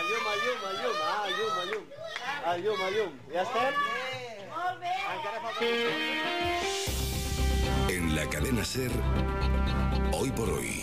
Ja estem? Molt bé. Encara falta... En la cadena SER, Hoy por Hoy.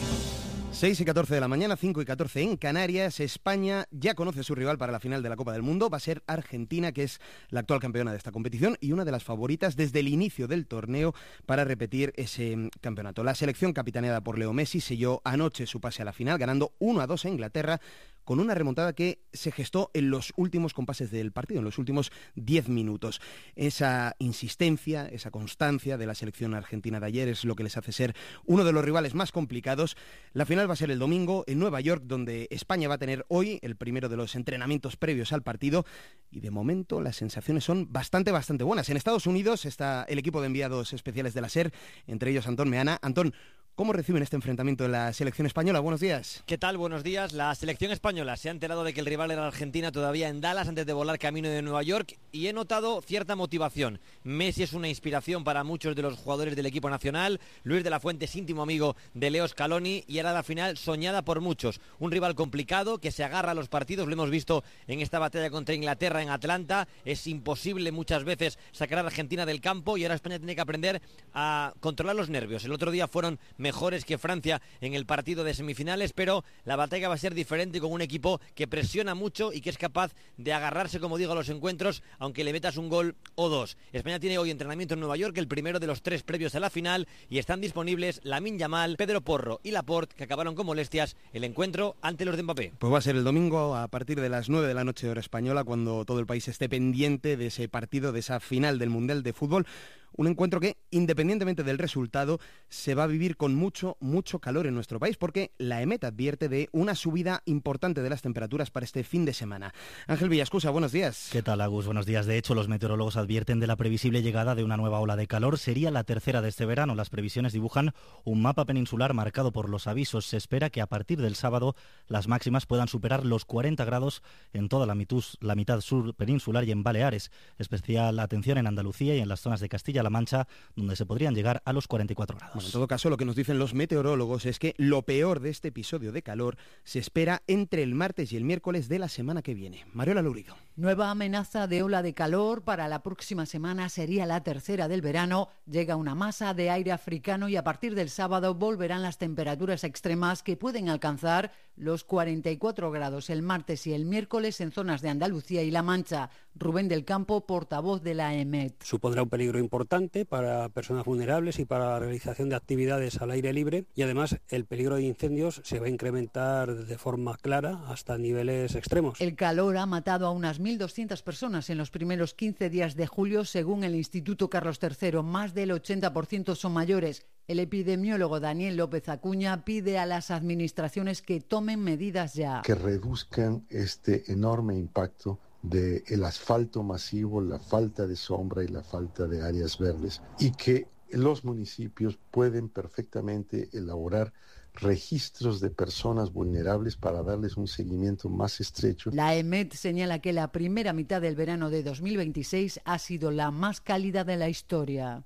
6:14 de la mañana, 5:14 en Canarias. España ya conoce a su rival para la final de la Copa del Mundo. Va a ser Argentina, que es la actual campeona de esta competición y una de las favoritas desde el inicio del torneo para repetir ese campeonato. La selección capitaneada por Leo Messi selló anoche su pase a la final, ganando 1-2 a Inglaterra, con una remontada que se gestó en los últimos compases del partido, en los últimos 10 minutos. Esa insistencia, esa constancia de la selección argentina de ayer es lo que les hace ser uno de los rivales más complicados. La final va a ser el domingo en Nueva York, donde España va a tener hoy el primero de los entrenamientos previos al partido, y de momento las sensaciones son bastante buenas. En Estados Unidos está el equipo de enviados especiales de la SER, entre ellos Antón Meana. Antón, ¿cómo reciben este enfrentamiento en la selección española? Buenos días. ¿Qué tal? Buenos días. La selección española se ha enterado de que el rival era Argentina todavía en Dallas antes de volar camino de Nueva York, y he notado cierta motivación. Messi es una inspiración para muchos de los jugadores del equipo nacional. Luis de la Fuente es íntimo amigo de Leo Scaloni y era la final soñada por muchos. Un rival complicado que se agarra a los partidos. Lo hemos visto en esta batalla contra Inglaterra en Atlanta. Es imposible muchas veces sacar a Argentina del campo y ahora España tiene que aprender a controlar los nervios. El otro día fueron mejores que Francia en el partido de semifinales, pero la batalla va a ser diferente con un equipo que presiona mucho y que es capaz de agarrarse, como digo, a los encuentros, aunque le metas un gol o dos. España tiene hoy entrenamiento en Nueva York, el primero de los 3 previos a la final, y están disponibles Lamine Yamal, Pedro Porro y Laporte, que acabaron con molestias el encuentro ante los de Mbappé. Pues va a ser el domingo a partir de las 9 de la noche hora española, cuando todo el país esté pendiente de ese partido, de esa final del Mundial de Fútbol. Un encuentro que, independientemente del resultado, se va a vivir con mucho calor en nuestro país, porque la EMET advierte de una subida importante de las temperaturas para este fin de semana. Ángel Villascusa, buenos días. ¿Qué tal, Agus? Buenos días. De hecho, los meteorólogos advierten de la previsible llegada de una nueva ola de calor. Sería la tercera de este verano. Las previsiones dibujan un mapa peninsular marcado por los avisos. Se espera que a partir del sábado las máximas puedan superar los 40 grados en toda la mitad sur peninsular y en Baleares. Especial atención en Andalucía y en las zonas de Castilla-La Mancha, donde se podrían llegar a los 44 grados. Bueno, en todo caso, lo que nos dicen los meteorólogos es que lo peor de este episodio de calor se espera entre el martes y el miércoles de la semana que viene. Mariola Lurido. Nueva amenaza de ola de calor para la próxima semana, sería la tercera del verano. Llega una masa de aire africano y a partir del sábado volverán las temperaturas extremas que pueden alcanzar los 44 grados el martes y el miércoles en zonas de Andalucía y La Mancha. Rubén del Campo, portavoz de la EMET. Supondrá un peligro importante para personas vulnerables y para la realización de actividades al aire libre, y además el peligro de incendios se va a incrementar de forma clara hasta niveles extremos. El calor ha matado a unas 1.200 personas en los primeros 15 días de julio, según el Instituto Carlos III. Más del 80% son mayores. El epidemiólogo Daniel López Acuña pide a las administraciones que tomen medidas ya. Que reduzcan este enorme impacto del asfalto masivo, la falta de sombra y la falta de áreas verdes, y que los municipios pueden perfectamente elaborar registros de personas vulnerables para darles un seguimiento más estrecho. La EMET señala que la primera mitad del verano de 2026 ha sido la más cálida de la historia.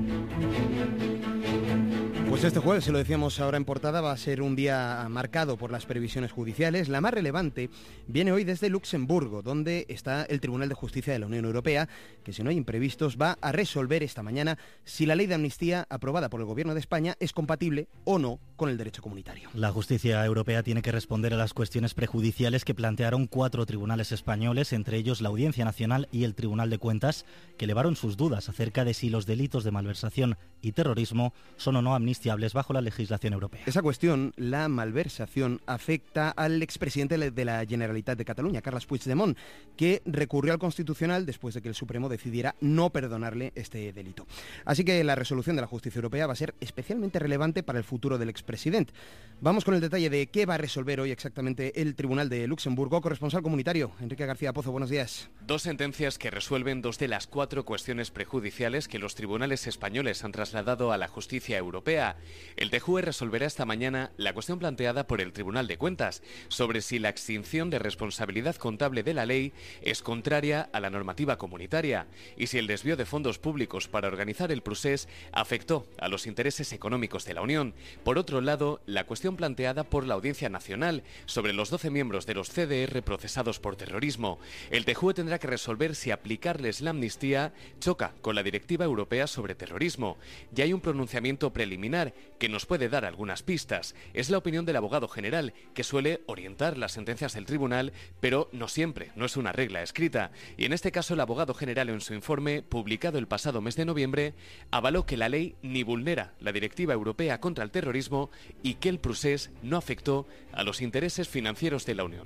Pues este jueves, se lo decíamos ahora en portada, va a ser un día marcado por las previsiones judiciales. La más relevante viene hoy desde Luxemburgo, donde está el Tribunal de Justicia de la Unión Europea, que si no hay imprevistos va a resolver esta mañana si la ley de amnistía aprobada por el Gobierno de España es compatible o no con el derecho comunitario. La justicia europea tiene que responder a las cuestiones prejudiciales que plantearon 4 tribunales españoles, entre ellos la Audiencia Nacional y el Tribunal de Cuentas, que elevaron sus dudas acerca de si los delitos de malversación y terrorismo son o no amnistiables bajo la legislación europea. Esa cuestión, la malversación, afecta al expresidente de la Generalitat de Cataluña, Carles Puigdemont, que recurrió al Constitucional después de que el Supremo decidiera no perdonarle este delito. Así que la resolución de la justicia europea va a ser especialmente relevante para el futuro del expresidente. Vamos con el detalle de qué va a resolver hoy exactamente el Tribunal de Luxemburgo. Corresponsal comunitario, Enrique García Pozo, buenos días. 2 sentencias que resuelven 2 de las 4 cuestiones prejudiciales que los tribunales españoles han trasladado a la justicia europea. El TJUE resolverá esta mañana la cuestión planteada por el Tribunal de Cuentas sobre si la extinción de responsabilidad contable de la ley es contraria a la normativa comunitaria y si el desvío de fondos públicos para organizar el procés afectó a los intereses económicos de la Unión. Por otro otro lado, la cuestión planteada por la Audiencia Nacional sobre los 12 miembros de los CDR procesados por terrorismo. El TJUE tendrá que resolver si aplicarles la amnistía choca con la Directiva Europea sobre terrorismo. Ya hay un pronunciamiento preliminar que nos puede dar algunas pistas. Es la opinión del abogado general, que suele orientar las sentencias del tribunal, pero no siempre, no es una regla escrita. Y en este caso el abogado general, en su informe publicado el pasado mes de noviembre, avaló que la ley ni vulnera la Directiva Europea contra el terrorismo y que el procés no afectó a los intereses financieros de la Unión.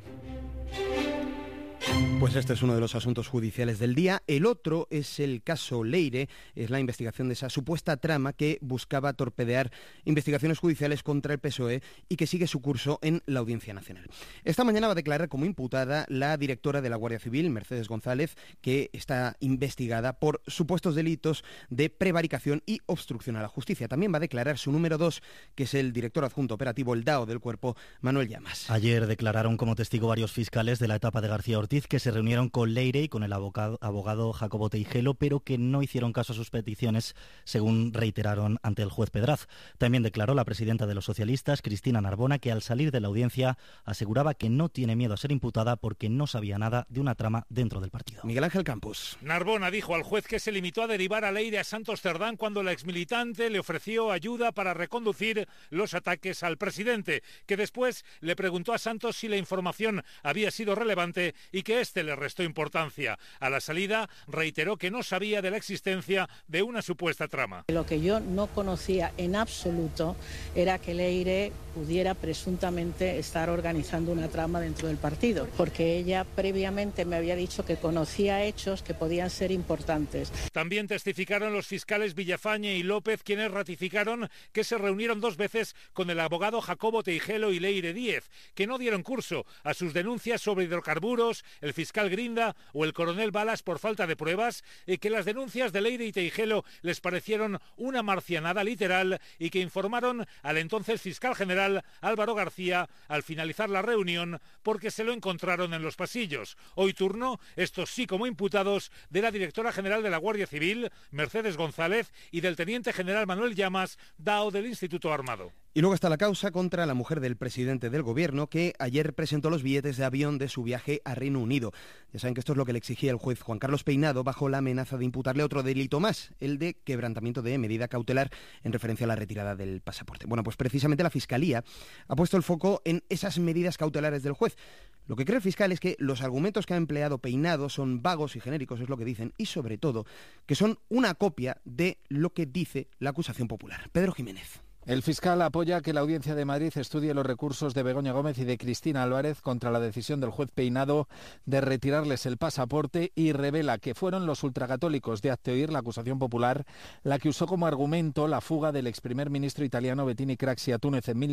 Pues este es uno de los asuntos judiciales del día. El otro es el caso Leire, es la investigación de esa supuesta trama que buscaba torpedear investigaciones judiciales contra el PSOE y que sigue su curso en la Audiencia Nacional. Esta mañana va a declarar como imputada la directora de la Guardia Civil, Mercedes González, que está investigada por supuestos delitos de prevaricación y obstrucción a la justicia. También va a declarar su número 2, que es el director adjunto operativo, el DAO del cuerpo, Manuel Llamas. Ayer declararon como testigo varios fiscales de la etapa de García Ortiz que se reunieron con Leire y con el abogado Jacobo Teijelo, pero que no hicieron caso a sus peticiones, según reiteraron ante el juez Pedraz. También declaró la presidenta de los socialistas, Cristina Narbona, que al salir de la audiencia aseguraba que no tiene miedo a ser imputada porque no sabía nada de una trama dentro del partido. Miguel Ángel Campos. Narbona dijo al juez que se limitó a derivar a Leire a Santos Cerdán cuando la exmilitante le ofreció ayuda para reconducir los ataques al presidente, que después le preguntó a Santos si la información había sido relevante y que éste le restó importancia. A la salida reiteró que no sabía de la existencia de una supuesta trama. Lo que yo no conocía en absoluto era que Leire pudiera presuntamente estar organizando una trama dentro del partido, porque ella previamente me había dicho que conocía hechos que podían ser importantes. También testificaron los fiscales Villafañe y López, quienes ratificaron que se reunieron 2 veces con el abogado Jacobo Teijelo y Leire Díez, que no dieron curso a sus denuncias sobre hidrocarburos, el fiscal Grinda o el coronel Balas por falta de pruebas, y que las denuncias de Leire y Teijelo les parecieron una marcianada literal y que informaron al entonces fiscal general Álvaro García al finalizar la reunión porque se lo encontraron en los pasillos. Hoy turno, estos sí como imputados, de la directora general de la Guardia Civil, Mercedes González, y del teniente general Manuel Llamas, DAO del Instituto Armado. Y luego está la causa contra la mujer del presidente del gobierno, que ayer presentó los billetes de avión de su viaje a Reino Unido. Ya saben que esto es lo que le exigía el juez Juan Carlos Peinado, bajo la amenaza de imputarle otro delito más, el de quebrantamiento de medida cautelar, en referencia a la retirada del pasaporte. Bueno, pues precisamente la Fiscalía ha puesto el foco en esas medidas cautelares del juez. Lo que cree el fiscal es que los argumentos que ha empleado Peinado son vagos y genéricos, es lo que dicen, y sobre todo que son una copia de lo que dice la acusación popular. Pedro Jiménez. El fiscal apoya que la Audiencia de Madrid estudie los recursos de Begoña Gómez y de Cristina Álvarez contra la decisión del juez Peinado de retirarles el pasaporte y revela que fueron los ultracatólicos de Hazte-Oír, la acusación popular, la que usó como argumento la fuga del ex primer ministro italiano Bettini Craxi a Túnez en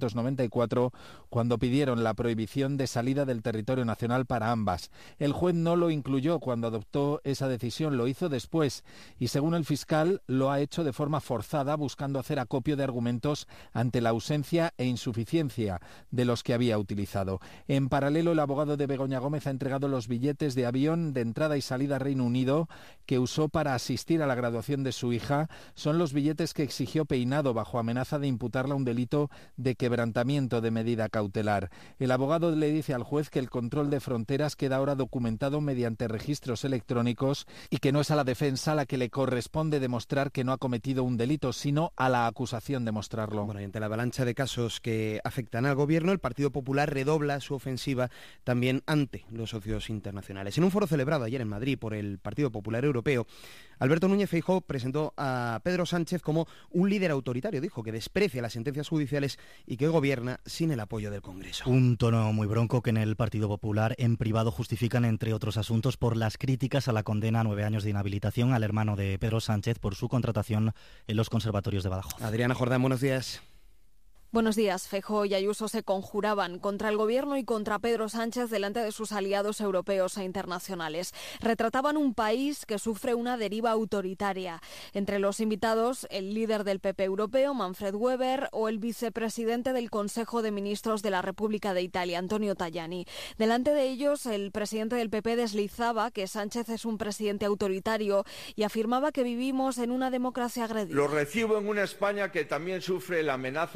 1994, cuando pidieron la prohibición de salida del territorio nacional para ambas. El juez no lo incluyó cuando adoptó esa decisión, lo hizo después y, según el fiscal, lo ha hecho de forma forzada, buscando hacer acopio de argumentos ante la ausencia e insuficiencia de los que había utilizado. En paralelo, el abogado de Begoña Gómez ha entregado los billetes de avión de entrada y salida a Reino Unido que usó para asistir a la graduación de su hija. Son los billetes que exigió Peinado bajo amenaza de imputarle un delito de quebrantamiento de medida cautelar. El abogado le dice al juez que el control de fronteras queda ahora documentado mediante registros electrónicos y que no es a la defensa a la que le corresponde demostrar que no ha cometido un delito, sino a la acusación de mostrarlo. Bueno, y ante la avalancha de casos que afectan al gobierno, el Partido Popular redobla su ofensiva también ante los socios internacionales. En un foro celebrado ayer en Madrid por el Partido Popular Europeo, Alberto Núñez Feijóo presentó a Pedro Sánchez como un líder autoritario. Dijo que desprecia las sentencias judiciales y que gobierna sin el apoyo del Congreso. Un tono muy bronco que en el Partido Popular en privado justifican, entre otros asuntos, por las críticas a la condena a 9 años de inhabilitación al hermano de Pedro Sánchez por su contratación en los conservatorios de Badajoz. Adriana Jordán, buenos días. Buenos días. Feijóo y Ayuso se conjuraban contra el gobierno y contra Pedro Sánchez delante de sus aliados europeos e internacionales. Retrataban un país que sufre una deriva autoritaria. Entre los invitados, el líder del PP europeo, Manfred Weber, o el vicepresidente del Consejo de Ministros de la República de Italia, Antonio Tajani. Delante de ellos, el presidente del PP deslizaba que Sánchez es un presidente autoritario y afirmaba que vivimos en una democracia agredida. Lo recibo en una España que también sufre la amenaza de una democracia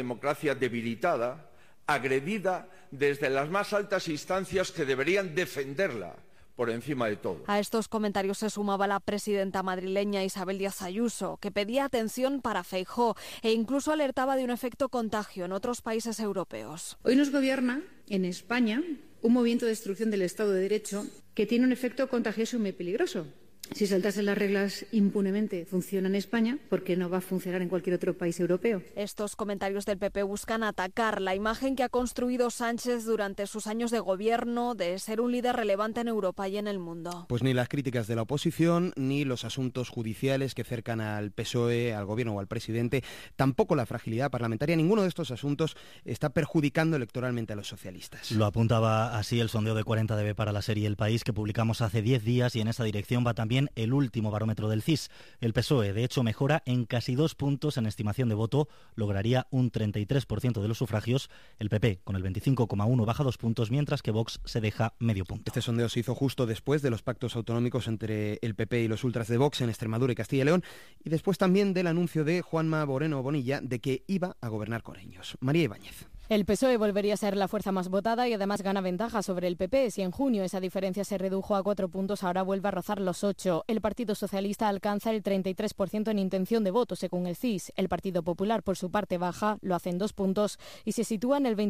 democracia debilitada, agredida desde las más altas instancias que deberían defenderla por encima de todo. A estos comentarios se sumaba la presidenta madrileña Isabel Díaz Ayuso, que pedía atención para Feijóo e incluso alertaba de un efecto contagio en otros países europeos. Hoy nos gobierna en España un movimiento de destrucción del Estado de Derecho que tiene un efecto contagioso y muy peligroso. Si saltarse las reglas impunemente funciona en España, ¿por qué no va a funcionar en cualquier otro país europeo? Estos comentarios del PP buscan atacar la imagen que ha construido Sánchez durante sus años de gobierno de ser un líder relevante en Europa y en el mundo. Pues ni las críticas de la oposición, ni los asuntos judiciales que cercan al PSOE, al gobierno o al presidente, tampoco la fragilidad parlamentaria, ninguno de estos asuntos está perjudicando electoralmente a los socialistas. Lo apuntaba así el sondeo de 40DB para la serie El País que publicamos hace 10 días y en esa dirección va también el último barómetro del CIS. El PSOE, de hecho, mejora en casi 2 puntos en estimación de voto, lograría un 33% de los sufragios. El PP, con el 25,1, baja 2 puntos, mientras que Vox se deja medio punto. Este sondeo se hizo justo después de los pactos autonómicos entre el PP y los ultras de Vox en Extremadura y Castilla y León, y después también del anuncio de Juanma Moreno Bonilla de que iba a gobernar con ellos. María Ibáñez. El PSOE volvería a ser la fuerza más votada y además gana ventaja sobre el PP. Si en junio esa diferencia se redujo a 4 puntos, ahora vuelve a rozar los 8. El Partido Socialista alcanza el 33% en intención de voto, según el CIS. El Partido Popular, por su parte, baja, lo hace en 2 puntos y se sitúa en el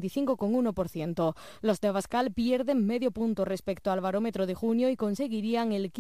25,1%. Los de Abascal pierden medio punto respecto al barómetro de junio y conseguirían el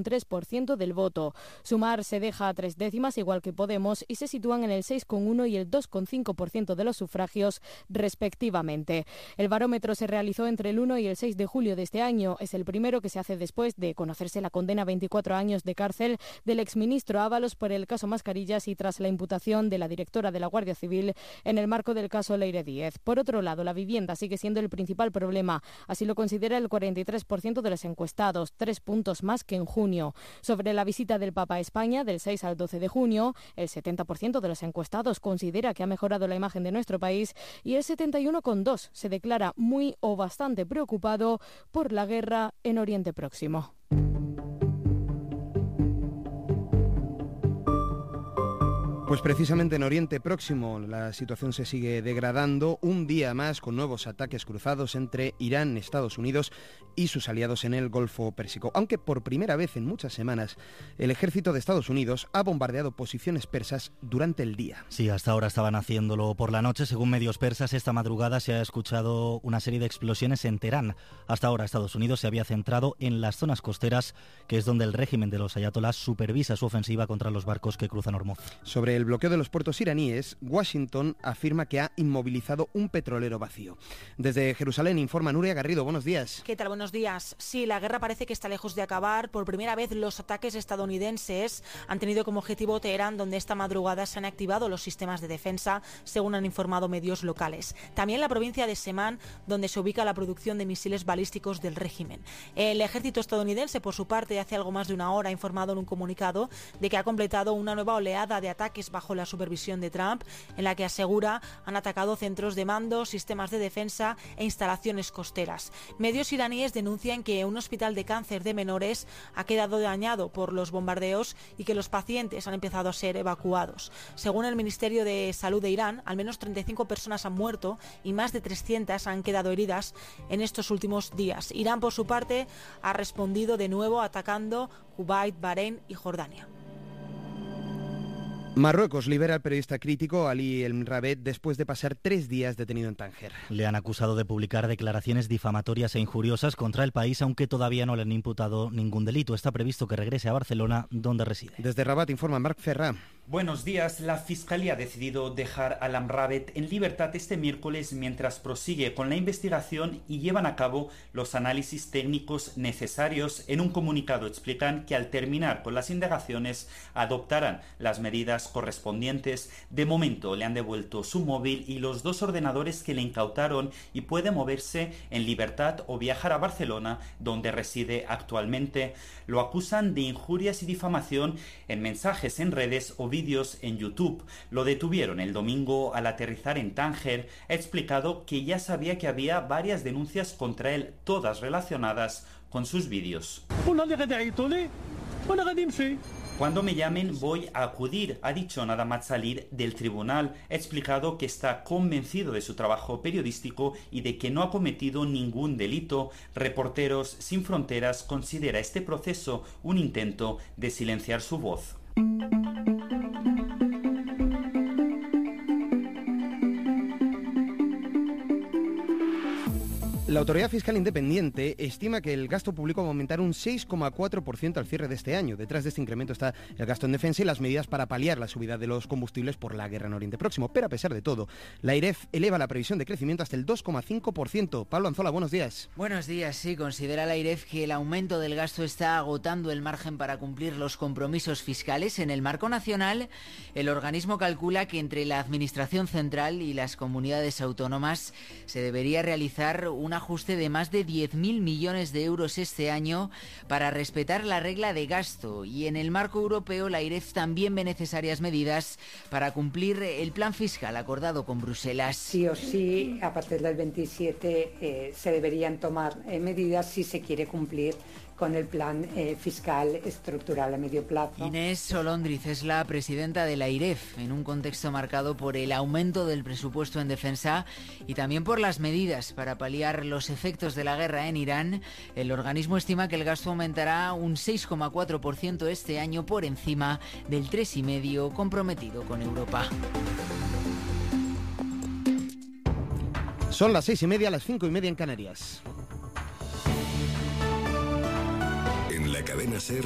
15,3% del voto. Sumar se deja a 3 décimas, igual que Podemos, y se sitúan en el 6,1 y el 2,5% de los sufragios respectivamente. El barómetro se realizó entre el 1 y el 6 de julio de este año. Es el primero que se hace después de conocerse la condena a 24 años de cárcel del exministro Ábalos por el caso Mascarillas y tras la imputación de la directora de la Guardia Civil en el marco del caso Leire Díez. Por otro lado, la vivienda sigue siendo el principal problema. Así lo considera el 43% de los encuestados, 3 puntos más que en junio. Sobre la visita del Papa a España del 6 al 12 de junio, el 70% de los encuestados considera que ha mejorado la imagen de nuestro país y el 71,2% se declara muy o bastante preocupado por la guerra en Oriente Próximo. Pues precisamente en Oriente Próximo la situación se sigue degradando un día más con nuevos ataques cruzados entre Irán, Estados Unidos y sus aliados en el Golfo Pérsico. Aunque por primera vez en muchas semanas el ejército de Estados Unidos ha bombardeado posiciones persas durante el día. Sí, hasta ahora estaban haciéndolo por la noche. Según medios persas, esta madrugada se ha escuchado una serie de explosiones en Teherán. Hasta ahora Estados Unidos se había centrado en las zonas costeras, que es donde el régimen de los ayatolás supervisa su ofensiva contra los barcos que cruzan Hormuz. Sobre el bloqueo de los puertos iraníes, Washington afirma que ha inmovilizado un petrolero vacío. Desde Jerusalén informa Nuria Garrido. Buenos días. ¿Qué tal? Buenos días. Sí, la guerra parece que está lejos de acabar. Por primera vez los ataques estadounidenses han tenido como objetivo Teherán, donde esta madrugada se han activado los sistemas de defensa, según han informado medios locales. También la provincia de Semán, donde se ubica la producción de misiles balísticos del régimen. El ejército estadounidense, por su parte, hace algo más de una hora ha informado en un comunicado de que ha completado una nueva oleada de ataques bajo la supervisión de Trump, en la que asegura han atacado centros de mando, sistemas de defensa e instalaciones costeras. Medios iraníes denuncian que un hospital de cáncer de menores ha quedado dañado por los bombardeos y que los pacientes han empezado a ser evacuados. Según el Ministerio de Salud de Irán, al menos 35 personas han muerto y más de 300 han quedado heridas en estos últimos días. Irán, por su parte, ha respondido de nuevo atacando Kuwait, Bahrein y Jordania. Marruecos libera al periodista crítico Ali El Rabet después de pasar 3 días detenido en Tánger. Le han acusado de publicar declaraciones difamatorias e injuriosas contra el país, aunque todavía no le han imputado ningún delito. Está previsto que regrese a Barcelona, donde reside. Desde Rabat informa Marc Ferrà. Buenos días. La Fiscalía ha decidido dejar al Amrabet en libertad este miércoles mientras prosigue con la investigación y llevan a cabo los análisis técnicos necesarios. En un comunicado explican que al terminar con las indagaciones adoptarán las medidas correspondientes. De momento le han devuelto su móvil y los 2 ordenadores que le incautaron y puede moverse en libertad o viajar a Barcelona, donde reside actualmente. Lo acusan de injurias y difamación en mensajes en redes o vídeos en YouTube. Lo detuvieron el domingo al aterrizar en Tánger. Ha explicado que ya sabía que había varias denuncias contra él, todas relacionadas con sus vídeos. Cuando me llamen voy a acudir, ha dicho nada más salir del tribunal. Ha explicado que está convencido de su trabajo periodístico y de que no ha cometido ningún delito. Reporteros Sin Fronteras considera este proceso un intento de silenciar su voz. La Autoridad Fiscal Independiente estima que el gasto público va a aumentar un 6,4% al cierre de este año. Detrás de este incremento está el gasto en defensa y las medidas para paliar la subida de los combustibles por la guerra en Oriente Próximo. Pero a pesar de todo, la AIREF eleva la previsión de crecimiento hasta el 2,5%. Pablo Anzola, buenos días. Buenos días. Sí, considera la AIREF que el aumento del gasto está agotando el margen para cumplir los compromisos fiscales. En el marco nacional, el organismo calcula que entre la Administración Central y las comunidades autónomas se debería realizar un ajuste de más de 10.000 millones de euros este año para respetar la regla de gasto. Y en el marco europeo, la AIREF también ve necesarias medidas para cumplir el plan fiscal acordado con Bruselas. Sí o sí, a partir del 27 se deberían tomar medidas si se quiere cumplir con el plan fiscal estructural a medio plazo. Inés Solondriz es la presidenta de la AIREF, en un contexto marcado por el aumento del presupuesto en defensa y también por las medidas para paliar los efectos de la guerra en Irán. El organismo estima que el gasto aumentará un 6,4% este año, por encima del 3,5% comprometido con Europa. Son las 6:30, las 5:30 en Canarias. En la cadena SER,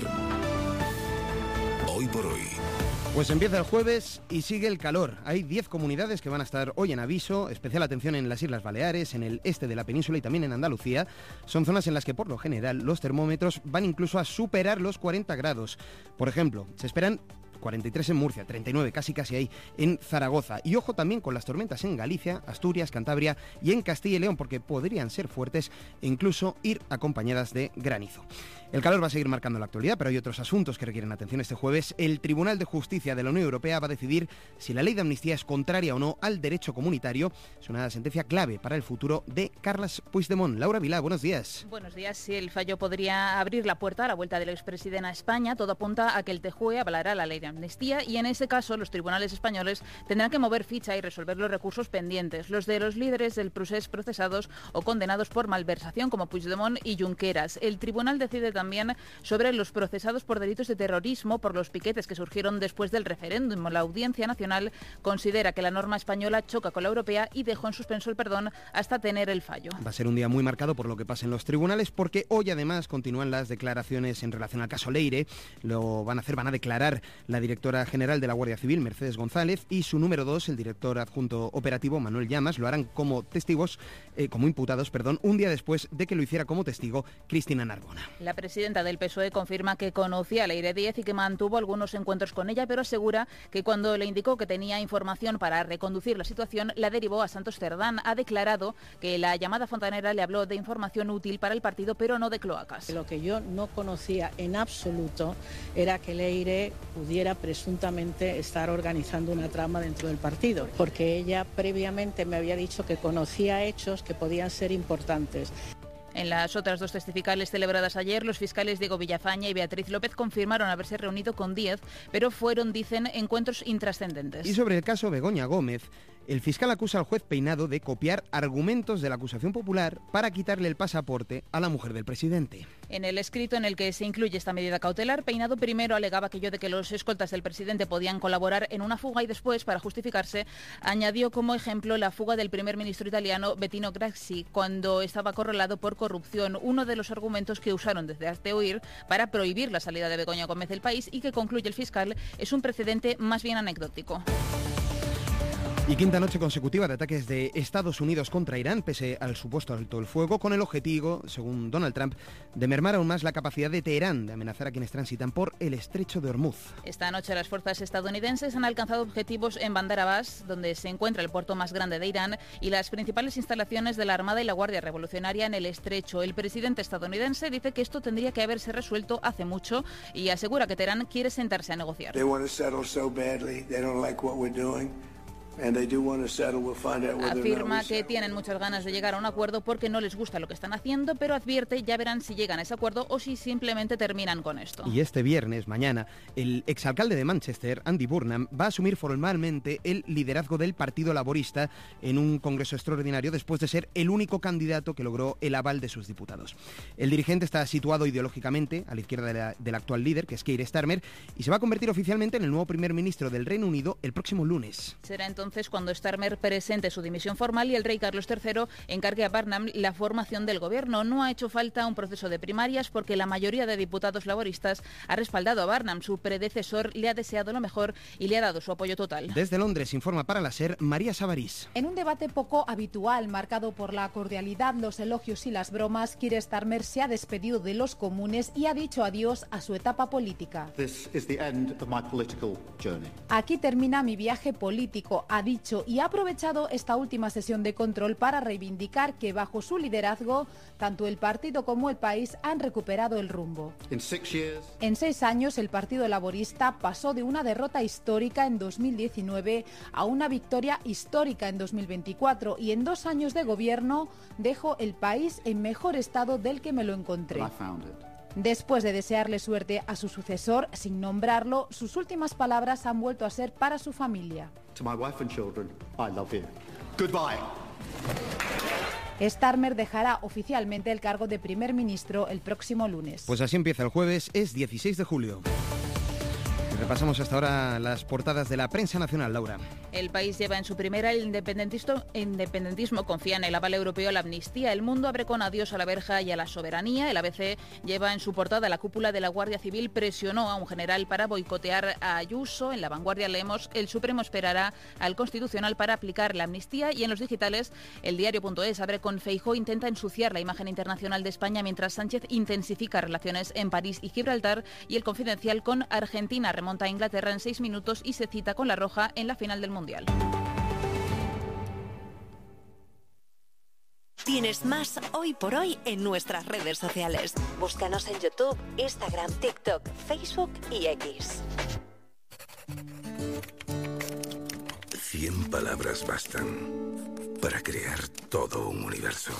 Hoy por Hoy. Pues empieza el jueves y sigue el calor. Hay 10 comunidades que van a estar hoy en aviso. Especial atención en las Islas Baleares, en el este de la península y también en Andalucía. Son zonas en las que por lo general los termómetros van incluso a superar los 40 grados. Por ejemplo, se esperan 43 en Murcia, 39, casi ahí, en Zaragoza. Y ojo también con las tormentas en Galicia, Asturias, Cantabria y en Castilla y León, porque podrían ser fuertes e incluso ir acompañadas de granizo. El calor va a seguir marcando la actualidad, pero hay otros asuntos que requieren atención este jueves. El Tribunal de Justicia de la Unión Europea va a decidir si la ley de amnistía es contraria o no al derecho comunitario. Es una sentencia clave para el futuro de Carles Puigdemont. Laura Vilá, buenos días. Buenos días. Sí, el fallo podría abrir la puerta a la vuelta del expresidente a España. Todo apunta a que el TJUE avalará la ley de amnistía y en ese caso los tribunales españoles tendrán que mover ficha y resolver los recursos pendientes, los de los líderes del procés procesados o condenados por malversación como Puigdemont y Junqueras. El tribunal decide también sobre los procesados por delitos de terrorismo por los piquetes que surgieron después del referéndum. La Audiencia Nacional considera que la norma española choca con la europea y dejó en suspenso el perdón hasta tener el fallo. Va a ser un día muy marcado por lo que pasa en los tribunales, porque hoy además continúan las declaraciones en relación al caso Leire. Lo van a declarar la directora general de la Guardia Civil, Mercedes González, y su número 2, el director adjunto operativo, Manuel Llamas. Lo harán como imputados, un día después de que lo hiciera como testigo Cristina Narbona. La presidenta del PSOE confirma que conocía a Leire Díez y que mantuvo algunos encuentros con ella, pero asegura que cuando le indicó que tenía información para reconducir la situación, la derivó a Santos Cerdán. Ha declarado que la llamada fontanera le habló de información útil para el partido, pero no de cloacas. Lo que yo no conocía en absoluto era que Leire pudiera presuntamente estar organizando una trama dentro del partido, porque ella previamente me había dicho que conocía hechos que podían ser importantes. En las otras dos testificales celebradas ayer, los fiscales Diego Villafaña y Beatriz López confirmaron haberse reunido con Díez, pero fueron, dicen, encuentros intrascendentes. Y sobre el caso Begoña Gómez, el fiscal acusa al juez Peinado de copiar argumentos de la acusación popular para quitarle el pasaporte a la mujer del presidente. En el escrito en el que se incluye esta medida cautelar, Peinado primero alegaba aquello de que los escoltas del presidente podían colaborar en una fuga y después, para justificarse, añadió como ejemplo la fuga del primer ministro italiano Bettino Craxi cuando estaba acorralado por corrupción, uno de los argumentos que usaron desde Hazte Oír para prohibir la salida de Begoña Gómez del país y que, concluye el fiscal, es un precedente más bien anecdótico. Y quinta noche consecutiva de ataques de Estados Unidos contra Irán, pese al supuesto alto el fuego, con el objetivo, según Donald Trump, de mermar aún más la capacidad de Teherán de amenazar a quienes transitan por el estrecho de Hormuz. Esta noche las fuerzas estadounidenses han alcanzado objetivos en Bandar Abbas, donde se encuentra el puerto más grande de Irán, y las principales instalaciones de la Armada y la Guardia Revolucionaria en el estrecho. El presidente estadounidense dice que esto tendría que haberse resuelto hace mucho y asegura que Teherán quiere sentarse a negociar. Afirma que tienen muchas ganas de llegar a un acuerdo porque no les gusta lo que están haciendo, pero advierte ya verán si llegan a ese acuerdo o si simplemente terminan con esto. Y este viernes, mañana, el exalcalde de Manchester, Andy Burnham, va a asumir formalmente el liderazgo del Partido Laborista en un congreso extraordinario después de ser el único candidato que logró el aval de sus diputados. El dirigente está situado ideológicamente a la izquierda del actual líder, que es Keir Starmer, y se va a convertir oficialmente en el nuevo primer ministro del Reino Unido el próximo lunes. Será entonces cuando Starmer presente su dimisión formal y el rey Carlos III encargue a Burnham la formación del gobierno. No ha hecho falta un proceso de primarias porque la mayoría de diputados laboristas ha respaldado a Burnham. Su predecesor le ha deseado lo mejor y le ha dado su apoyo total. Desde Londres informa para la SER María Sabarís. En un debate poco habitual, marcado por la cordialidad, los elogios y las bromas, Keir Starmer se ha despedido de los comunes y ha dicho adiós a su etapa política. Aquí termina mi viaje político, ha dicho, y ha aprovechado esta última sesión de control para reivindicar que bajo su liderazgo, tanto el partido como el país han recuperado el rumbo. En 6 años, el Partido Laborista pasó de una derrota histórica en 2019 a una victoria histórica en 2024 y en 2 años de gobierno dejó el país en mejor estado del que me lo encontré. Después de desearle suerte a su sucesor, sin nombrarlo, sus últimas palabras han vuelto a ser para su familia. Starmer dejará oficialmente el cargo de primer ministro el próximo lunes. Pues así empieza el jueves, es 16 de julio. Repasamos hasta ahora las portadas de la prensa nacional, Laura. El país lleva en su primera el independentismo, confía en el aval europeo a la amnistía. El Mundo abre con adiós a la verja y a la soberanía. El ABC lleva en su portada la cúpula de la Guardia Civil presionó a un general para boicotear a Ayuso. En La Vanguardia leemos el Supremo esperará al Constitucional para aplicar la amnistía. Y en los digitales, el diario.es abre con Feijóo intenta ensuciar la imagen internacional de España mientras Sánchez intensifica relaciones en París y Gibraltar. Y el Confidencial con Argentina remonta a Inglaterra en 6 minutos y se cita con la roja en la final del Mundial. Tienes más Hoy por Hoy en nuestras redes sociales. Búscanos en YouTube, Instagram, TikTok, Facebook y X. 100 palabras bastan para crear todo un universo.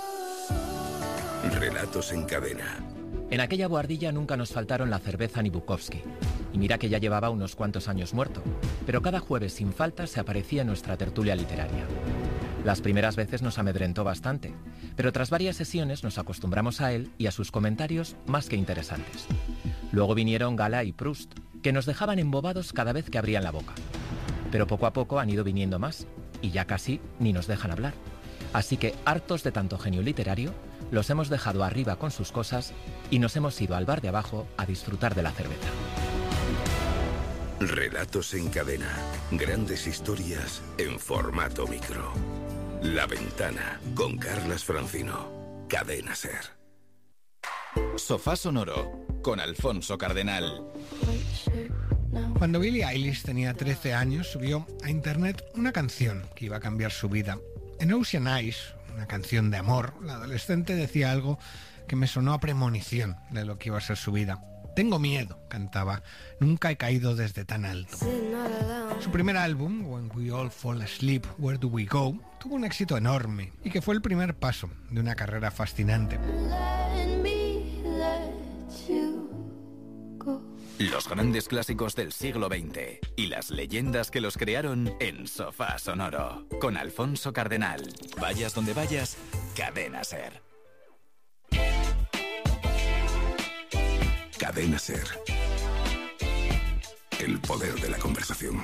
Relatos en cadena. En aquella bohardilla nunca nos faltaron la cerveza ni Bukowski. Y mira que ya llevaba unos cuantos años muerto, pero cada jueves sin falta se aparecía en nuestra tertulia literaria. Las primeras veces nos amedrentó bastante, pero tras varias sesiones nos acostumbramos a él y a sus comentarios más que interesantes. Luego vinieron Gala y Proust, que nos dejaban embobados cada vez que abrían la boca. Pero poco a poco han ido viniendo más, y ya casi ni nos dejan hablar. Así que, hartos de tanto genio literario, los hemos dejado arriba con sus cosas y nos hemos ido al bar de abajo a disfrutar de la cerveza. Relatos en cadena. Grandes historias en formato micro. La Ventana, con Carlas Francino. Cadena SER. Sofá Sonoro, con Alfonso Cardenal. Cuando Billie Eilish tenía 13 años, subió a internet una canción que iba a cambiar su vida. En Ocean Eyes, una canción de amor, la adolescente decía algo que me sonó a premonición de lo que iba a ser su vida. Tengo miedo, cantaba, nunca he caído desde tan alto. Su primer álbum, When We All Fall Asleep, Where Do We Go?, tuvo un éxito enorme y que fue el primer paso de una carrera fascinante. Los grandes clásicos del siglo XX y las leyendas que los crearon en Sofá Sonoro, con Alfonso Cardenal. Vayas donde vayas, Cadena SER. Cadena SER. El poder de la conversación.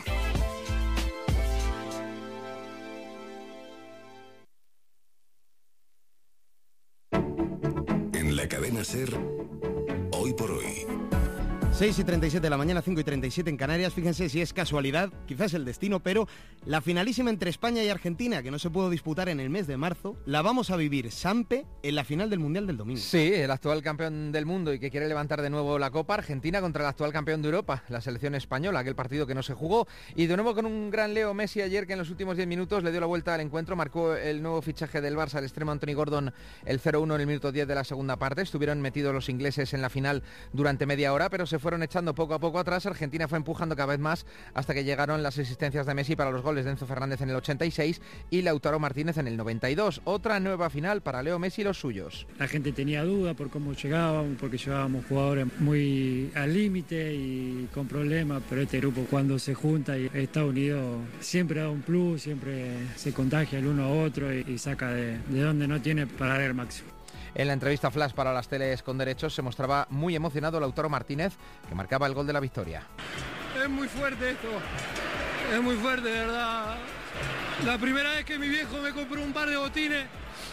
En la Cadena SER, Hoy por Hoy. 6:37 de la mañana, 5:37 en Canarias. Fíjense si es casualidad, quizás el destino, pero la finalísima entre España y Argentina, que no se pudo disputar en el mes de marzo, la vamos a vivir Sampe en la final del Mundial del domingo. Sí, el actual campeón del mundo y que quiere levantar de nuevo la Copa, Argentina contra el actual campeón de Europa, la selección española, aquel partido que no se jugó. Y de nuevo con un gran Leo Messi ayer, que en los últimos 10 minutos le dio la vuelta al encuentro, marcó el nuevo fichaje del Barça, el extremo Anthony Gordon, el 0-1 en el minuto 10 de la segunda parte. Estuvieron metidos los ingleses en la final durante media hora, pero se fueron echando poco a poco atrás, Argentina fue empujando cada vez más hasta que llegaron las asistencias de Messi para los goles de Enzo Fernández en el 86 y Lautaro Martínez en el 92. Otra nueva final para Leo Messi y los suyos. La gente tenía duda por cómo llegábamos, porque llevábamos jugadores muy al límite y con problemas, pero este grupo cuando se junta y está unido siempre da un plus, siempre se contagia el uno a otro y saca de donde no tiene para dar el máximo. En la entrevista flash para las teles con derechos se mostraba muy emocionado Lautaro Martínez, que marcaba el gol de la victoria. Es muy fuerte esto, es muy fuerte, de verdad. La primera vez que mi viejo me compró un par de botines,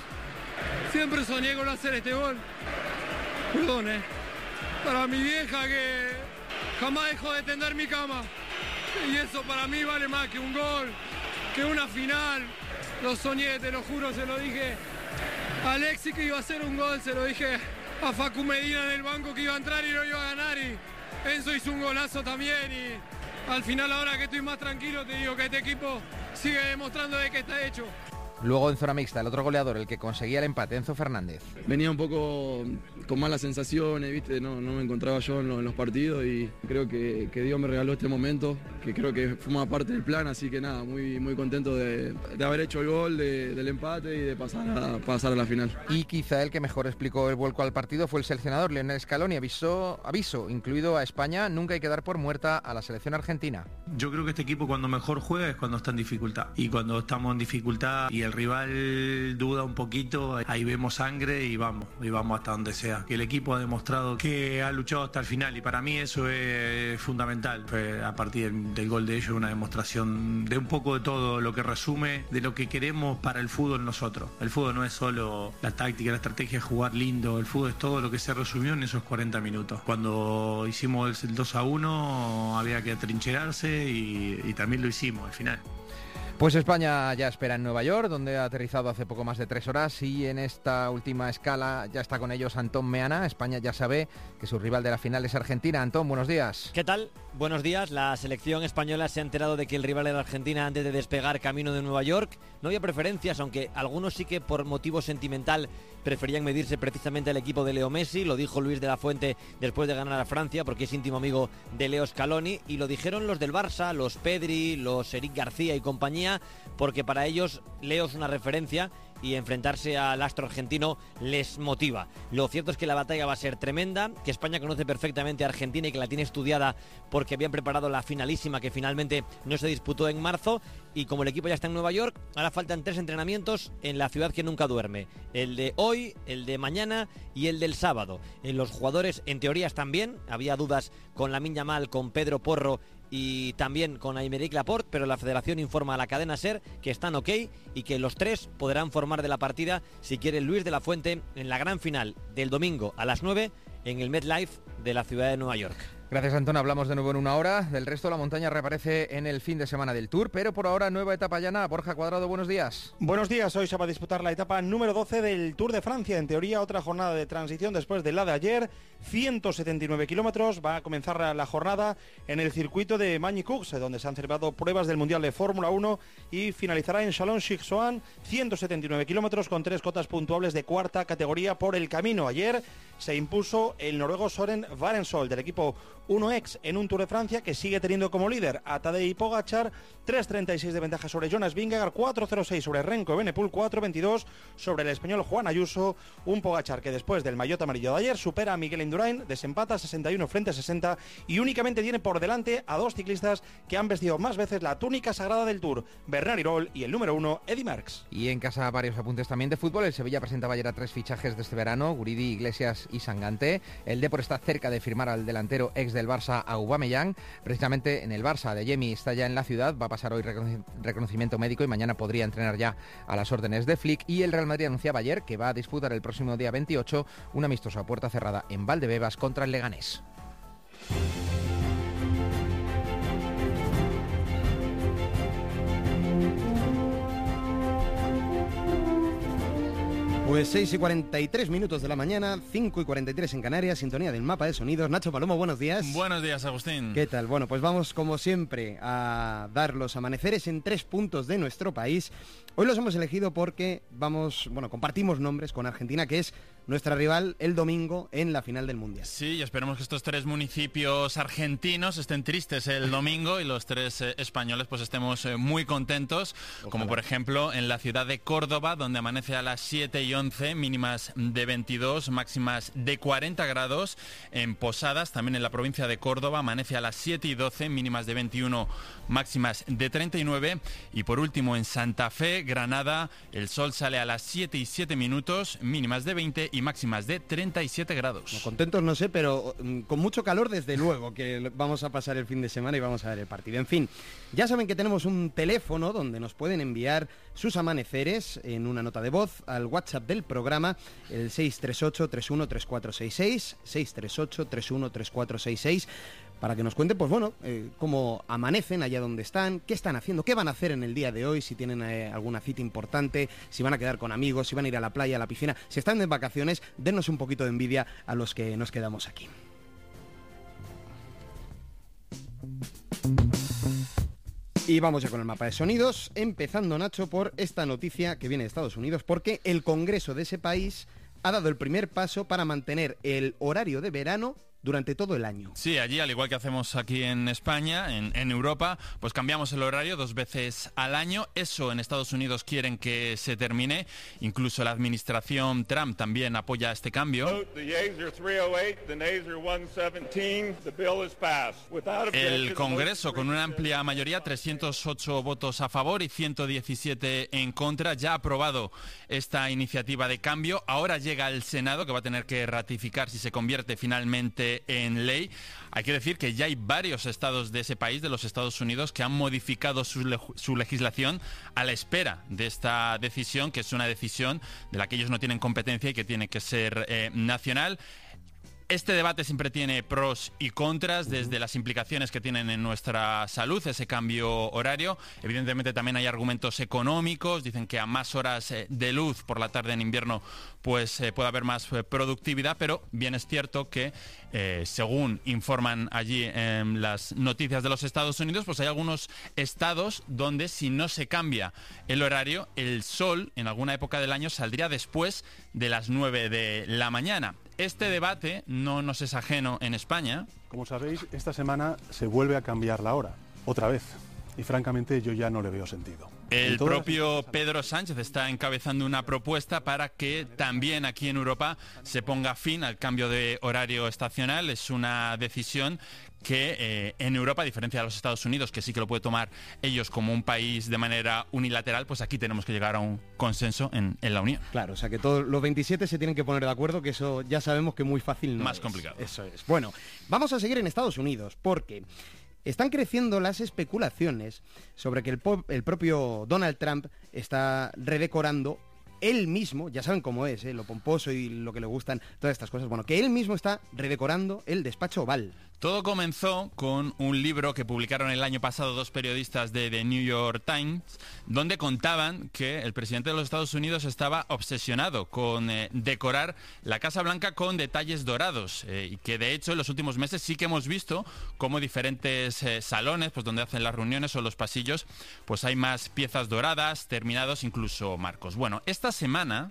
siempre soñé con hacer este gol. Perdón, para mi vieja que jamás dejó de tender mi cama. Y eso para mí vale más que un gol, que una final. Lo soñé, te lo juro, se lo dije a Alexis que iba a hacer un gol, se lo dije a Facu Medina en el banco que iba a entrar y no iba a ganar, y Enzo hizo un golazo también, y al final ahora que estoy más tranquilo te digo que este equipo sigue demostrando de que está hecho. Luego en zona mixta, el otro goleador, el que conseguía el empate, Enzo Fernández. Venía un poco con malas sensaciones, ¿viste? No me encontraba yo en los partidos y creo que Dios me regaló este momento, que creo que forma parte del plan, así que nada, muy contento de haber hecho el gol, del empate y de pasar a la final. Y quizá el que mejor explicó el vuelco al partido fue el seleccionador Lionel Scaloni. Aviso, incluido a España, nunca hay que dar por muerta a la selección argentina. Yo creo que este equipo cuando mejor juega es cuando está en dificultad, y cuando estamos en dificultad y el rival duda un poquito, ahí vemos sangre y vamos hasta donde sea. Que el equipo ha demostrado que ha luchado hasta el final y para mí eso es fundamental. A partir del gol de ellos, una demostración de un poco de todo lo que resume de lo que queremos para el fútbol nosotros. El fútbol no es solo la táctica, la estrategia, jugar lindo, el fútbol es todo lo que se resumió en esos 40 minutos. Cuando hicimos el 2-1 había que atrincherarse y también lo hicimos al final. Pues España ya espera en Nueva York, donde ha aterrizado hace poco más de 3 horas, y en esta última escala ya está con ellos Antón Meana. España ya sabe que su rival de la final es Argentina. Antón, buenos días. ¿Qué tal? Buenos días. La selección española se ha enterado de que el rival era Argentina antes de despegar camino de Nueva York. No había preferencias, aunque algunos sí que por motivo sentimental preferían medirse precisamente al equipo de Leo Messi. Lo dijo Luis de la Fuente después de ganar a Francia, porque es íntimo amigo de Leo Scaloni, y lo dijeron los del Barça, los Pedri, los Eric García y compañía, porque para ellos Leo es una referencia y enfrentarse al astro argentino les motiva. Lo cierto es que la batalla va a ser tremenda, que España conoce perfectamente a Argentina y que la tiene estudiada porque habían preparado la finalísima que finalmente no se disputó en marzo, y como el equipo ya está en Nueva York, ahora faltan 3 entrenamientos en la ciudad que nunca duerme: el de hoy, el de mañana y el del sábado. Los jugadores en teoría están bien, había dudas con Lamine Yamal, con Pedro Porro y también con Aymeric Laporte, pero la federación informa a la cadena SER que están ok y que los 3 podrán formar de la partida, si quiere Luis de la Fuente, en la gran final del domingo a las 9 en el MetLife de la ciudad de Nueva York. Gracias, Antón. Hablamos de nuevo en una hora. Del resto, la montaña reaparece en el fin de semana del Tour, pero por ahora nueva etapa llana. Borja Cuadrado, buenos días. Buenos días. Hoy se va a disputar la etapa número 12 del Tour de Francia. En teoría, otra jornada de transición después de la de ayer. 179 kilómetros. Va a comenzar la jornada en el circuito de Magny-Cours, donde se han celebrado pruebas del Mundial de Fórmula 1, y finalizará en Chalon-sur-Saône. 179 kilómetros con 3 cotas puntuables de cuarta categoría por el camino. Ayer se impuso el noruego Søren Varensol del equipo 1X en un Tour de Francia que sigue teniendo como líder a Tadej Pogačar, 3.36 de ventaja sobre Jonas Vingegaard, 4.06 sobre Renko Evenepoel, 4.22 sobre el español Juan Ayuso. Un Pogačar que después del maillot amarillo de ayer supera a Miguel Indurain, desempata 61 frente a 60 y únicamente tiene por delante a 2 ciclistas que han vestido más veces la túnica sagrada del Tour: Bernard Hinault y el número 1 Eddy Merckx. Y en casa varios apuntes también de fútbol. El Sevilla presentaba ayer a 3 fichajes de este verano: Guridi, Iglesias y Sangante. El Depor está cerca de firmar al delantero ex del Barça, Aubameyang. Precisamente en el Barça, Adeyemi está ya en la ciudad, va a pasar hoy reconocimiento médico y mañana podría entrenar ya a las órdenes de Flick. Y el Real Madrid anunciaba ayer que va a disputar el próximo día 28 un amistoso a puerta cerrada en Valdebebas contra el Leganés. Pues 6:43 de la mañana, 5:43 en Canarias, sintonía del mapa de sonidos. Nacho Palomo, buenos días. Buenos días, Agustín. ¿Qué tal? Bueno, pues vamos como siempre a dar los amaneceres en 3 puntos de nuestro país. Hoy los hemos elegido porque compartimos nombres con Argentina, que es nuestra rival el domingo en la final del Mundial. Sí, y esperemos que estos 3 municipios argentinos estén tristes el domingo y los 3 españoles pues estemos muy contentos. Ojalá. Como por ejemplo en la ciudad de Córdoba, donde amanece a las 7:11, mínimas de 22, máximas de 40 grados. En Posadas, también en la provincia de Córdoba, amanece a las 7:12, mínimas de 21, máximas de 39. Y por último en Santa Fe, Granada, el sol sale a las 7:07, mínimas de 20 y máximas de 37 grados. No, contentos no sé, pero con mucho calor desde luego, que vamos a pasar el fin de semana y vamos a ver el partido. En fin, ya saben que tenemos un teléfono donde nos pueden enviar sus amaneceres en una nota de voz al WhatsApp del programa, el 638-313466, 638-313466, para que nos cuenten, cómo amanecen allá donde están, qué están haciendo, qué van a hacer en el día de hoy, si tienen alguna cita importante, si van a quedar con amigos, si van a ir a la playa, a la piscina, si están de vacaciones. Dennos un poquito de envidia a los que nos quedamos aquí. Y vamos ya con el mapa de sonidos, empezando, Nacho, por esta noticia que viene de Estados Unidos, porque el Congreso de ese país ha dado el primer paso para mantener el horario de verano durante todo el año. Sí, allí, al igual que hacemos aquí en España, en Europa, pues cambiamos el horario 2 veces al año. Eso en Estados Unidos quieren que se termine. Incluso la administración Trump también apoya este cambio. El Congreso, con una amplia mayoría, 308 votos a favor y 117 en contra, ya ha aprobado esta iniciativa de cambio. Ahora llega al Senado, que va a tener que ratificar si se convierte finalmente en ley. Hay que decir que ya hay varios estados de ese país, de los Estados Unidos, que han modificado su legislación a la espera de esta decisión, que es una decisión de la que ellos no tienen competencia y que tiene que ser nacional. Este debate siempre tiene pros y contras, desde las implicaciones que tienen en nuestra salud, ese cambio horario. Evidentemente también hay argumentos económicos, dicen que a más horas de luz por la tarde en invierno pues puede haber más productividad, pero bien es cierto que según informan allí en las noticias de los Estados Unidos, pues hay algunos estados donde si no se cambia el horario, el sol en alguna época del año saldría después de las 9 de la mañana. Este debate no nos es ajeno en España. Como sabéis, esta semana se vuelve a cambiar la hora, otra vez. Y francamente yo ya no le veo sentido. El propio Pedro Sánchez está encabezando una propuesta para que también aquí en Europa se ponga fin al cambio de horario estacional. Es una decisión que en Europa, a diferencia de los Estados Unidos, que sí que lo puede tomar ellos como un país de manera unilateral, pues aquí tenemos que llegar a un consenso en la Unión. Claro, o sea que todos los 27 se tienen que poner de acuerdo, que eso ya sabemos que muy fácil no es. Más complicado. Eso es. Bueno, vamos a seguir en Estados Unidos, porque están creciendo las especulaciones sobre que el propio Donald Trump está redecorando él mismo, ya saben cómo es, lo pomposo y lo que le gustan todas estas cosas, bueno, que él mismo está redecorando el despacho Oval. Todo comenzó con un libro que publicaron el año pasado 2 periodistas de The New York Times, donde contaban que el presidente de los Estados Unidos estaba obsesionado con decorar la Casa Blanca con detalles dorados, y que de hecho en los últimos meses sí que hemos visto como diferentes salones, pues donde hacen las reuniones o los pasillos, pues hay más piezas doradas, terminados, incluso marcos. Bueno, esta semana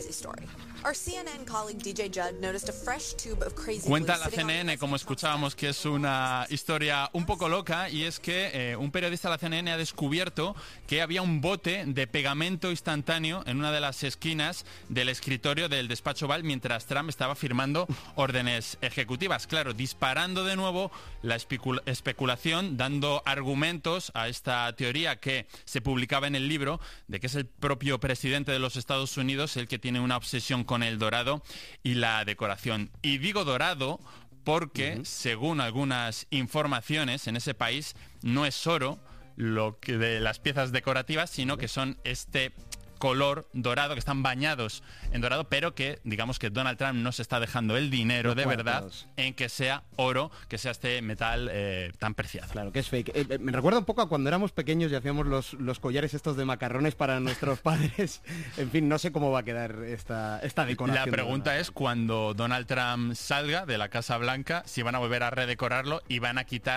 cuenta la CNN, como escuchábamos, que es una historia un poco loca, y es que un periodista de la CNN ha descubierto que había un bote de pegamento instantáneo en una de las esquinas del escritorio del despacho Oval mientras Trump estaba firmando órdenes ejecutivas. Claro, disparando de nuevo la especulación, dando argumentos a esta teoría que se publicaba en el libro de que es el propio presidente de los Estados Unidos el que tiene una obsesión con el dorado y la decoración. Y digo dorado porque, según algunas informaciones, en ese país no es oro lo que de las piezas decorativas, sino que son este color dorado, que están bañados en dorado, pero que digamos que Donald Trump no se está dejando el dinero de verdad en que sea oro, que sea este metal tan preciado. Claro, que es fake. Me recuerda un poco a cuando éramos pequeños y hacíamos los collares estos de macarrones para nuestros padres. En fin, no sé cómo va a quedar esta decoración. La pregunta es, cuando Donald Trump salga de la Casa Blanca, si van a volver a redecorarlo y van a quitar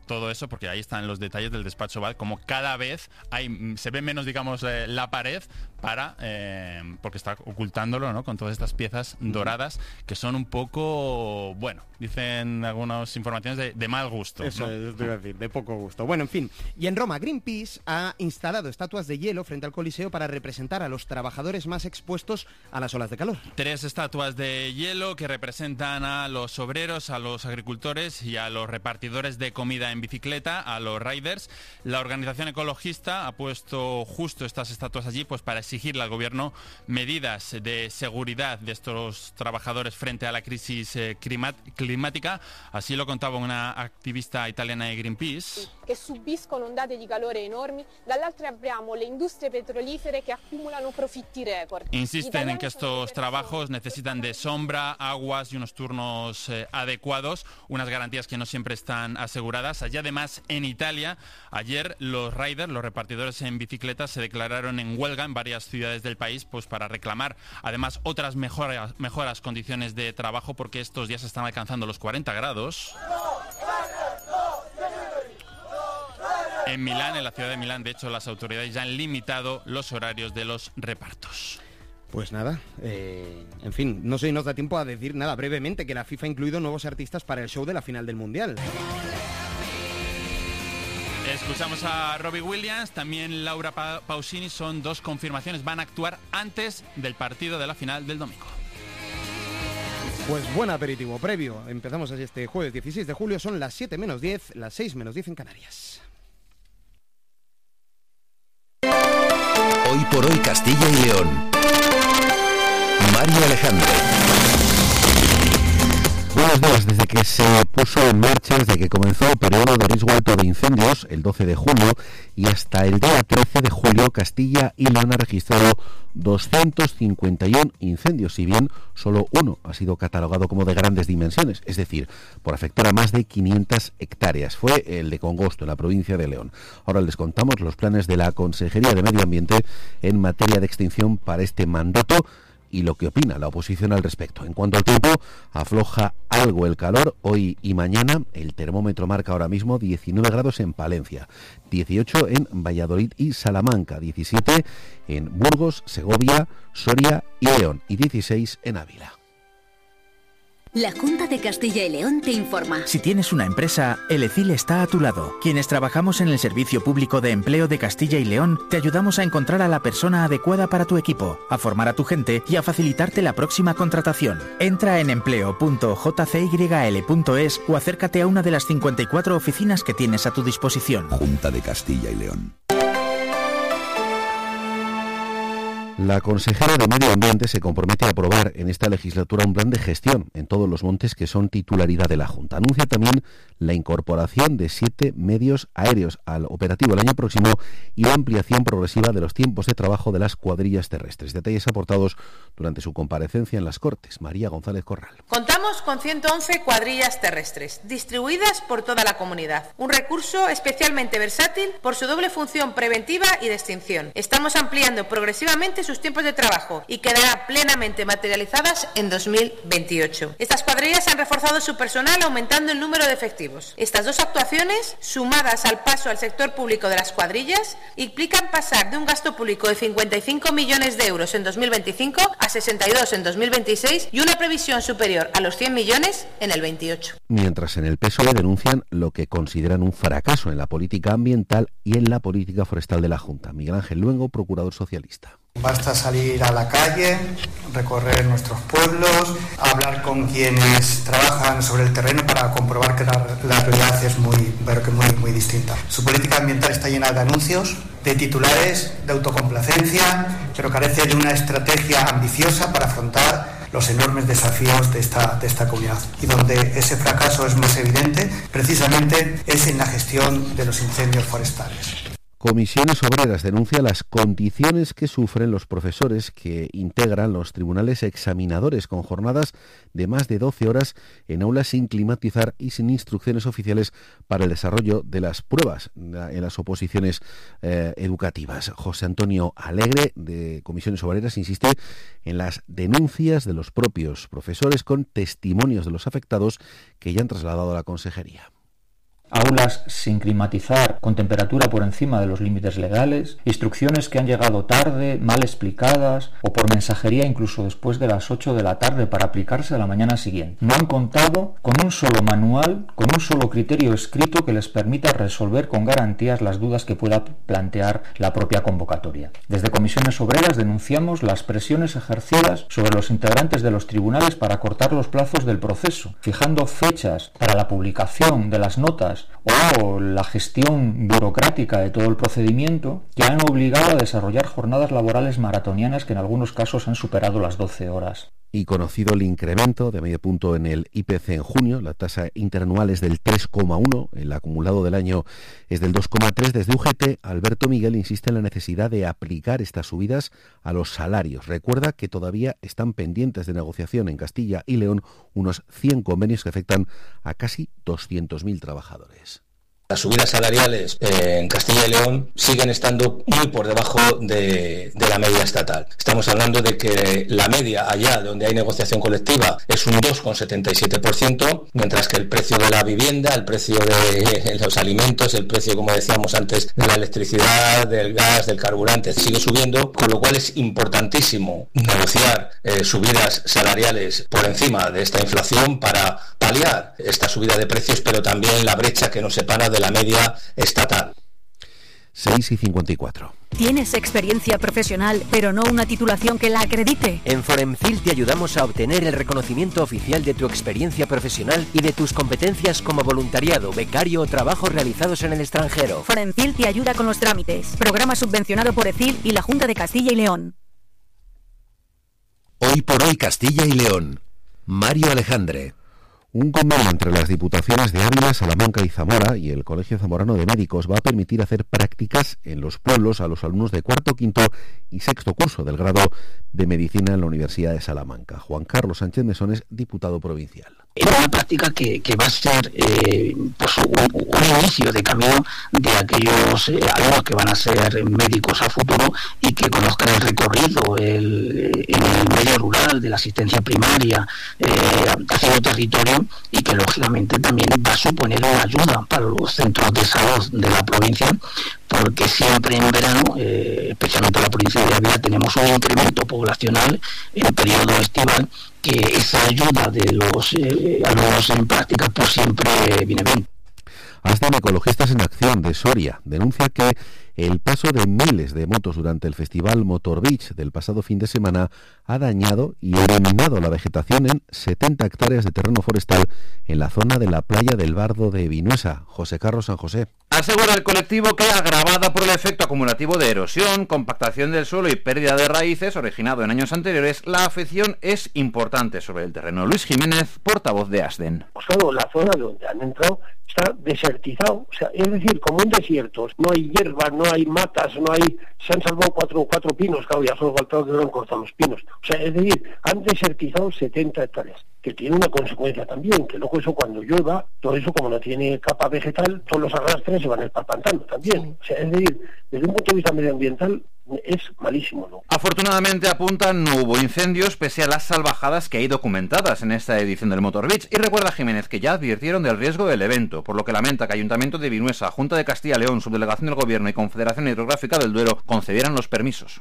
todo eso, porque ahí están los detalles del despacho Oval, como cada vez se ve menos, digamos, la pared porque está ocultándolo, ¿no?, con todas estas piezas doradas que son un poco, bueno, dicen algunas informaciones de mal gusto. Eso, ¿no? es decir, de poco gusto. Bueno, en fin. Y en Roma, Greenpeace ha instalado estatuas de hielo frente al Coliseo para representar a los trabajadores más expuestos a las olas de calor. 3 estatuas de hielo que representan a los obreros, a los agricultores y a los repartidores de comida en bicicleta, a los riders. La organización ecologista ha puesto justo estas estatuas allí pues para exigirle al gobierno medidas de seguridad de estos trabajadores frente a la crisis climática. Así lo contaba una activista italiana de Greenpeace. Che subiscono ondate di calore enormi, dall'altra abbiamo le industrie petrolifere che accumulano profitti record. Insisten en que estos trabajos necesitan de sombra, aguas y unos turnos adecuados, unas garantías que no siempre están aseguradas. Allí además en Italia, ayer los riders, los repartidores en bicicletas, se declararon en huelga en varias ciudades del país pues para reclamar además otras mejoras condiciones de trabajo, porque estos días están alcanzando los 40 grados. En Milán, en la ciudad de Milán, de hecho, las autoridades ya han limitado los horarios de los repartos. Pues nada, en fin, no sé si nos da tiempo a decir nada brevemente, que la FIFA ha incluido nuevos artistas para el show de la final del Mundial. Escuchamos a Robbie Williams, también Laura Pausini, son 2 confirmaciones, van a actuar antes del partido de la final del domingo. Pues buen aperitivo previo, empezamos así este jueves 16 de julio, son las 7 menos 10, las 6 menos 10 en Canarias. Hoy por hoy Castilla y León. Mario Alejandro. Buenos días. Desde que se puso en marcha, desde que comenzó el periodo de riesgo alto de incendios, el 12 de junio, y hasta el día 13 de julio, Castilla y León ha registrado 251 incendios, si bien solo uno ha sido catalogado como de grandes dimensiones, es decir, por afectar a más de 500 hectáreas. Fue el de Congosto, en la provincia de León. Ahora les contamos los planes de la Consejería de Medio Ambiente en materia de extinción para este mandato y lo que opina la oposición al respecto. En cuanto al tiempo, afloja algo el calor hoy y mañana. El termómetro marca ahora mismo 19 grados en Palencia, 18 en Valladolid y Salamanca, 17 en Burgos, Segovia, Soria y León y 16 en Ávila. La Junta de Castilla y León te informa. Si tienes una empresa, el ECIL está a tu lado. Quienes trabajamos en el Servicio Público de Empleo de Castilla y León, te ayudamos a encontrar a la persona adecuada para tu equipo, a formar a tu gente y a facilitarte la próxima contratación. Entra en empleo.jcyl.es o acércate a una de las 54 oficinas que tienes a tu disposición. Junta de Castilla y León. La consejera de Medio Ambiente se compromete a aprobar en esta legislatura un plan de gestión en todos los montes que son titularidad de la Junta. Anuncia también la incorporación de 7 medios aéreos al operativo el año próximo y la ampliación progresiva de los tiempos de trabajo de las cuadrillas terrestres. Detalles aportados durante su comparecencia en las Cortes. María González Corral. Contamos con 111 cuadrillas terrestres, distribuidas por toda la comunidad. Un recurso especialmente versátil por su doble función preventiva y de extinción. Estamos ampliando progresivamente sus tiempos de trabajo y quedarán plenamente materializadas en 2028. Estas cuadrillas han reforzado su personal aumentando el número de efectivos. Estas 2 actuaciones, sumadas al paso al sector público de las cuadrillas, implican pasar de un gasto público de 55 millones de euros en 2025 a 62 en 2026 y una previsión superior a los 100 millones en el 28. Mientras en el PSOE denuncian lo que consideran un fracaso en la política ambiental y en la política forestal de la Junta. Miguel Ángel Luengo, procurador socialista. Basta salir a la calle, recorrer nuestros pueblos, hablar con quienes trabajan sobre el terreno para comprobar que la realidad es muy distinta. Su política ambiental está llena de anuncios, de titulares, de autocomplacencia, pero carece de una estrategia ambiciosa para afrontar los enormes desafíos de esta comunidad. Y donde ese fracaso es más evidente, precisamente es en la gestión de los incendios forestales. Comisiones Obreras denuncia las condiciones que sufren los profesores que integran los tribunales examinadores con jornadas de más de 12 horas en aulas sin climatizar y sin instrucciones oficiales para el desarrollo de las pruebas en las oposiciones educativas. José Antonio Alegre, de Comisiones Obreras, insiste en las denuncias de los propios profesores con testimonios de los afectados que ya han trasladado a la Consejería. aulas sin climatizar, con temperatura por encima de los límites legales, instrucciones que han llegado tarde, mal explicadas o por mensajería incluso después de las 8 de la tarde para aplicarse a la mañana siguiente. No han contado con un solo manual, con un solo criterio escrito que les permita resolver con garantías las dudas que pueda plantear la propia convocatoria. Desde Comisiones Obreras denunciamos las presiones ejercidas sobre los integrantes de los tribunales para acortar los plazos del proceso, fijando fechas para la publicación de las notas o la gestión burocrática de todo el procedimiento, que han obligado a desarrollar jornadas laborales maratonianas que en algunos casos han superado las 12 horas. Y conocido el incremento de medio punto en el IPC en junio, la tasa interanual es del 3,1, el acumulado del año es del 2,3. Desde UGT, Alberto Miguel insiste en la necesidad de aplicar estas subidas a los salarios. Recuerda que todavía están pendientes de negociación en Castilla y León unos 100 convenios que afectan a casi 200.000 trabajadores. Las subidas salariales en Castilla y León siguen estando muy por debajo de la media estatal. Estamos hablando de que la media allá donde hay negociación colectiva es un 2,77%, mientras que el precio de la vivienda, el precio de los alimentos, el precio, como decíamos antes, de la electricidad, del gas, del carburante, sigue subiendo, con lo cual es importantísimo negociar subidas salariales por encima de esta inflación para paliar esta subida de precios, pero también la brecha que nos separa de la media estatal. 6:54. ¿Tienes experiencia profesional, pero no una titulación que la acredite? En Foremcil te ayudamos a obtener el reconocimiento oficial de tu experiencia profesional y de tus competencias como voluntariado, becario o trabajos realizados en el extranjero. Foremcil te ayuda con los trámites. Programa subvencionado por ECIL y la Junta de Castilla y León. Hoy por hoy Castilla y León. Mario Alejandre. Un convenio entre las Diputaciones de Ávila, Salamanca y Zamora y el Colegio Zamorano de Médicos va a permitir hacer prácticas en los pueblos a los alumnos de cuarto, quinto y sexto curso del grado de Medicina en la Universidad de Salamanca. Juan Carlos Sánchez Mesón es diputado provincial. Es una práctica que va a ser un inicio de camino de aquellos alumnos que van a ser médicos a futuro y que conozcan el recorrido en el medio rural de la asistencia primaria, haciendo territorio, y que lógicamente también va a suponer una ayuda para los centros de salud de la provincia, porque siempre en verano, especialmente en la provincia de Ávila, tenemos un incremento poblacional en el periodo estival, que esa ayuda de los alumnos en práctica pues siempre viene bien. Hasta Ecologistas en Acción de Soria denuncia que el paso de miles de motos durante el festival Motor Beach del pasado fin de semana ha dañado y eliminado la vegetación en 70 hectáreas de terreno forestal en la zona de la playa del Bardo de Vinuesa. José Carlos San José. Asegura el colectivo que, agravada por el efecto acumulativo de erosión, compactación del suelo y pérdida de raíces originado en años anteriores, la afección es importante sobre el terreno. Luis Jiménez, portavoz de ASDEN. Pues claro, la zona donde han entrado está desertizado, o sea, es decir, como un desierto, no hay hierbas, no hay matas, se han salvado cuatro pinos, claro, ya solo faltaba que hubieran cortado los pinos, o sea, es decir, han desertizado 70 hectáreas, que tiene una consecuencia también, que luego eso cuando llueva, todo eso como no tiene capa vegetal, todos los arrastres se van espalpantando también, o sea, es decir, desde un punto de vista medioambiental es malísimo, ¿no? Afortunadamente, apuntan, no hubo incendios pese a las salvajadas que hay documentadas en esta edición del Motor Beach, y recuerda Jiménez que ya advirtieron del riesgo del evento, por lo que lamenta que Ayuntamiento de Vinuesa, Junta de Castilla y León, Subdelegación del Gobierno y Confederación Hidrográfica del Duero concedieran los permisos.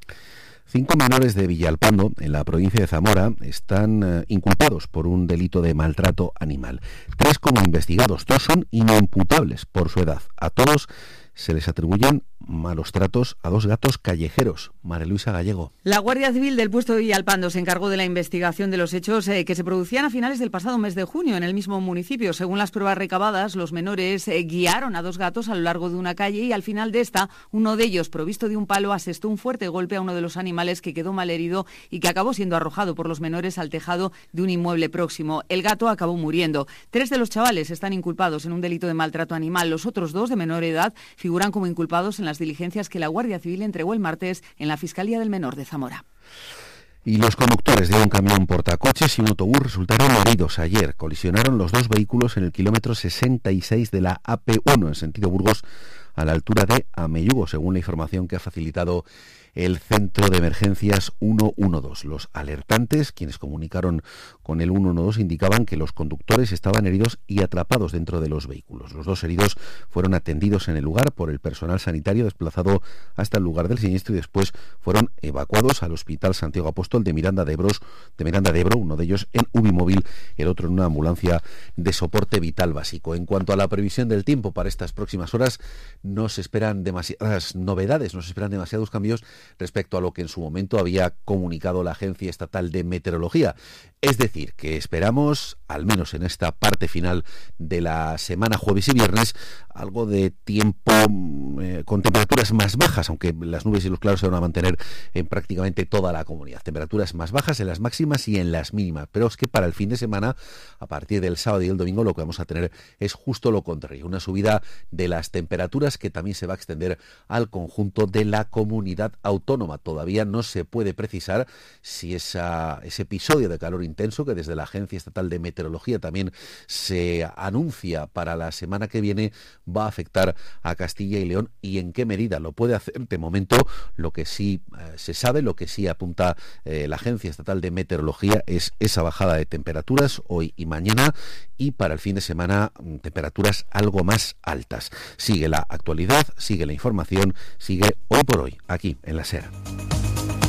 5 menores de Villalpando, en la provincia de Zamora, están inculpados por un delito de maltrato animal. 3 como investigados, 2 son inimputables por su edad. A todos se les atribuyen malos tratos a 2 gatos callejeros. María Luisa Gallego. La Guardia Civil del puesto de Villalpando se encargó de la investigación de los hechos que se producían a finales del pasado mes de junio en el mismo municipio. Según las pruebas recabadas, los menores guiaron a 2 gatos a lo largo de una calle y al final de esta, uno de ellos, provisto de un palo, asestó un fuerte golpe a uno de los animales que quedó malherido y que acabó siendo arrojado por los menores al tejado de un inmueble próximo. El gato acabó muriendo. 3 de los chavales están inculpados en un delito de maltrato animal. Los otros 2 de menor edad figuran como inculpados en las diligencias que la Guardia Civil entregó el martes en la Fiscalía del Menor de Zamora. Y los conductores de un camión portacoches y un autobús resultaron heridos ayer. Colisionaron los 2 vehículos en el kilómetro 66 de la AP1 en sentido Burgos, a la altura de Ameyugo, según la información que ha facilitado el centro de emergencias 112. Los alertantes, quienes comunicaron con el 112, indicaban que los conductores estaban heridos y atrapados dentro de los vehículos. Los 2 heridos fueron atendidos en el lugar por el personal sanitario desplazado hasta el lugar del siniestro y después fueron evacuados al Hospital Santiago Apóstol de Miranda de Ebro, uno de ellos en UBI-móvil, el otro en una ambulancia de soporte vital básico. En cuanto a la previsión del tiempo para estas próximas horas, no se esperan demasiadas novedades, no se esperan demasiados cambios respecto a lo que en su momento había comunicado la Agencia Estatal de Meteorología. Es decir, que esperamos, al menos en esta parte final de la semana, jueves y viernes, algo de tiempo con temperaturas más bajas, aunque las nubes y los claros se van a mantener en prácticamente toda la comunidad. Temperaturas más bajas en las máximas y en las mínimas. Pero es que para el fin de semana, a partir del sábado y el domingo, lo que vamos a tener es justo lo contrario, una subida de las temperaturas que también se va a extender al conjunto de la comunidad autónoma. Todavía no se puede precisar si ese episodio de calor intenso que desde la Agencia Estatal de Meteorología también se anuncia para la semana que viene va a afectar a Castilla y León y en qué medida lo puede hacer. De momento, lo que sí se sabe, lo que sí apunta la Agencia Estatal de Meteorología es esa bajada de temperaturas hoy y mañana, y para el fin de semana temperaturas algo más altas. Sigue la actualidad, sigue la información, sigue Hoy por Hoy aquí en la SER.